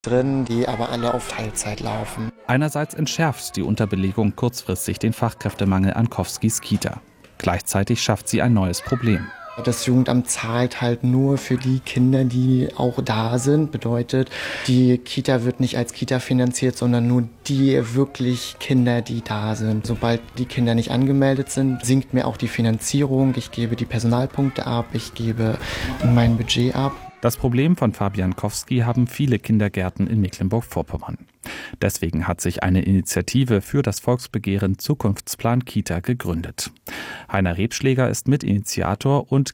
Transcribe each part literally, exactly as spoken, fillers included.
drin, die aber alle auf Teilzeit laufen. Einerseits entschärft die Unterbelegung kurzfristig den Fachkräftemangel an Kowskis Kita. Gleichzeitig schafft sie ein neues Problem. Das Jugendamt zahlt halt nur für die Kinder, die auch da sind. Bedeutet, die Kita wird nicht als Kita finanziert, sondern nur die wirklich Kinder, die da sind. Sobald die Kinder nicht angemeldet sind, sinkt mir auch die Finanzierung. Ich gebe die Personalpunkte ab, ich gebe mein Budget ab. Das Problem von Fabian Kowski haben viele Kindergärten in Mecklenburg-Vorpommern. Deswegen hat sich eine Initiative für das Volksbegehren Zukunftsplan Kita gegründet. Heiner Rebschläger ist Mitinitiator und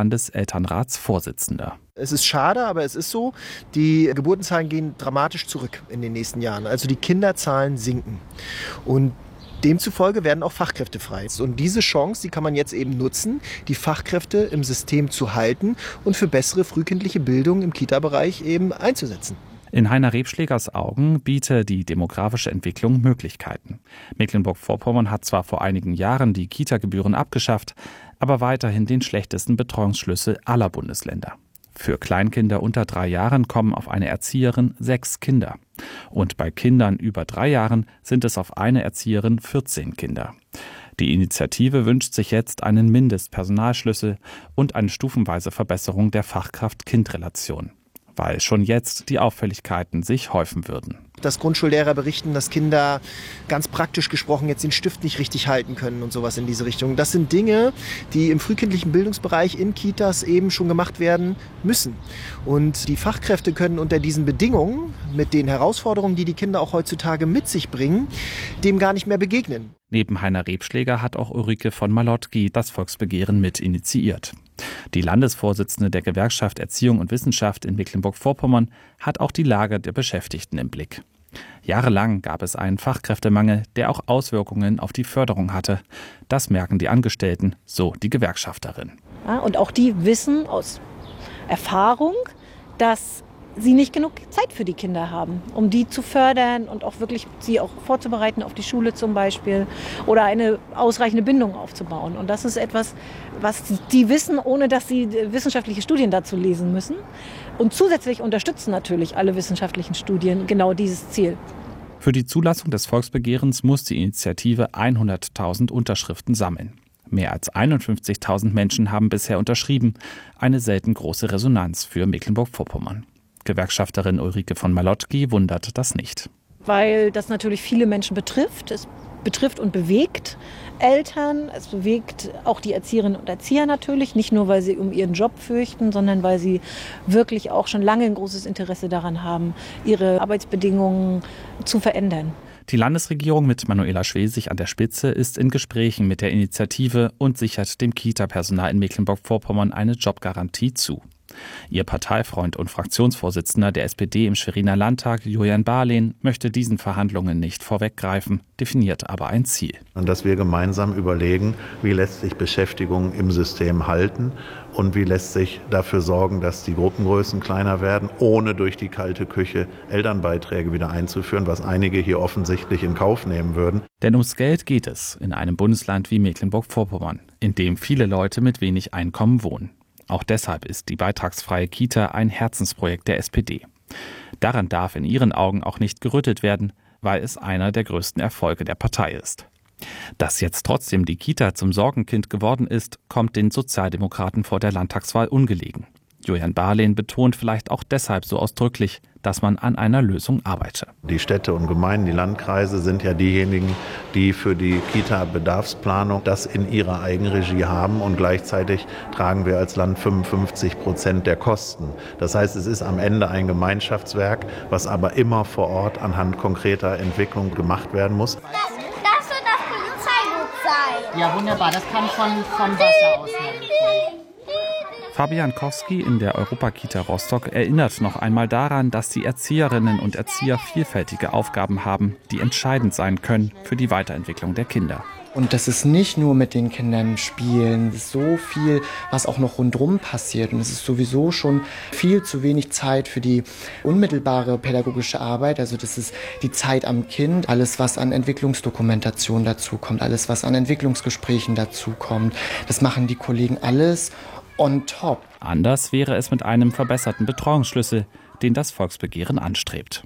Kita-Landeselternratsvorsitzender. Es ist schade, aber es ist so, die Geburtenzahlen gehen dramatisch zurück in den nächsten Jahren. Also die Kinderzahlen sinken. Und demzufolge werden auch Fachkräfte frei. Und diese Chance, die kann man jetzt eben nutzen, die Fachkräfte im System zu halten und für bessere frühkindliche Bildung im Kita-Bereich eben einzusetzen. In Heiner Rebschlägers Augen bietet die demografische Entwicklung Möglichkeiten. Mecklenburg-Vorpommern hat zwar vor einigen Jahren die Kita-Gebühren abgeschafft, aber weiterhin den schlechtesten Betreuungsschlüssel aller Bundesländer. Für Kleinkinder unter drei Jahren kommen auf eine Erzieherin sechs Kinder. Und bei Kindern über drei Jahren sind es auf eine Erzieherin vierzehn Kinder. Die Initiative wünscht sich jetzt einen Mindestpersonalschlüssel und eine stufenweise Verbesserung der Fachkraft-Kind-Relation, weil schon jetzt die Auffälligkeiten sich häufen würden. Dass Grundschullehrer berichten, dass Kinder ganz praktisch gesprochen jetzt den Stift nicht richtig halten können und sowas in diese Richtung. Das sind Dinge, die im frühkindlichen Bildungsbereich in Kitas eben schon gemacht werden müssen. Und die Fachkräfte können unter diesen Bedingungen, mit den Herausforderungen, die die Kinder auch heutzutage mit sich bringen, dem gar nicht mehr begegnen. Neben Heiner Rebschläger hat auch Ulrike von Malotki das Volksbegehren mit initiiert. Die Landesvorsitzende der Gewerkschaft Erziehung und Wissenschaft in Mecklenburg-Vorpommern hat auch die Lage der Beschäftigten im Blick. Jahrelang gab es einen Fachkräftemangel, der auch Auswirkungen auf die Förderung hatte. Das merken die Angestellten, so die Gewerkschafterin. Ja, und auch die wissen aus Erfahrung, dass sie nicht genug Zeit für die Kinder haben, um die zu fördern und auch wirklich sie auch vorzubereiten auf die Schule zum Beispiel oder eine ausreichende Bindung aufzubauen. Und das ist etwas, was die wissen, ohne dass sie wissenschaftliche Studien dazu lesen müssen. Und zusätzlich unterstützen natürlich alle wissenschaftlichen Studien genau dieses Ziel. Für die Zulassung des Volksbegehrens muss die Initiative hunderttausend Unterschriften sammeln. Mehr als einundfünfzigtausend Menschen haben bisher unterschrieben. Eine selten große Resonanz für Mecklenburg-Vorpommern. Gewerkschafterin Ulrike von Malotki wundert das nicht. Weil das natürlich viele Menschen betrifft. Es betrifft und bewegt Eltern. Es bewegt auch die Erzieherinnen und Erzieher natürlich. Nicht nur, weil sie um ihren Job fürchten, sondern weil sie wirklich auch schon lange ein großes Interesse daran haben, ihre Arbeitsbedingungen zu verändern. Die Landesregierung mit Manuela Schwesig an der Spitze ist in Gesprächen mit der Initiative und sichert dem Kita-Personal in Mecklenburg-Vorpommern eine Jobgarantie zu. Ihr Parteifreund und Fraktionsvorsitzender der S P D im Schweriner Landtag, Julian Barlehn, möchte diesen Verhandlungen nicht vorweggreifen, definiert aber ein Ziel. Und dass wir gemeinsam überlegen, wie lässt sich Beschäftigung im System halten und wie lässt sich dafür sorgen, dass die Gruppengrößen kleiner werden, ohne durch die kalte Küche Elternbeiträge wieder einzuführen, was einige hier offensichtlich in Kauf nehmen würden. Denn ums Geld geht es in einem Bundesland wie Mecklenburg-Vorpommern, in dem viele Leute mit wenig Einkommen wohnen. Auch deshalb ist die beitragsfreie Kita ein Herzensprojekt der S P D. Daran darf in ihren Augen auch nicht gerüttelt werden, weil es einer der größten Erfolge der Partei ist. Dass jetzt trotzdem die Kita zum Sorgenkind geworden ist, kommt den Sozialdemokraten vor der Landtagswahl ungelegen. Julian Barlehn betont vielleicht auch deshalb so ausdrücklich, dass man an einer Lösung arbeite. Die Städte und Gemeinden, die Landkreise sind ja diejenigen, die für die Kita-Bedarfsplanung das in ihrer Eigenregie haben und gleichzeitig tragen wir als Land fünfundfünfzig Prozent der Kosten. Das heißt, es ist am Ende ein Gemeinschaftswerk, was aber immer vor Ort anhand konkreter Entwicklung gemacht werden muss. Das, das wird das Polizeiboot sein. Ja, wunderbar, das kann von, vom Wasser aus sein. Fabian Kowski in der Europakita Rostock erinnert noch einmal daran, dass die Erzieherinnen und Erzieher vielfältige Aufgaben haben, die entscheidend sein können für die Weiterentwicklung der Kinder. Und das ist nicht nur mit den Kindern spielen, es ist so viel, was auch noch rundherum passiert. Und es ist sowieso schon viel zu wenig Zeit für die unmittelbare pädagogische Arbeit. Also das ist die Zeit am Kind, alles was an Entwicklungsdokumentation dazu kommt, alles was an Entwicklungsgesprächen dazu kommt. Das machen die Kollegen alles on top. Anders wäre es mit einem verbesserten Betreuungsschlüssel, den das Volksbegehren anstrebt.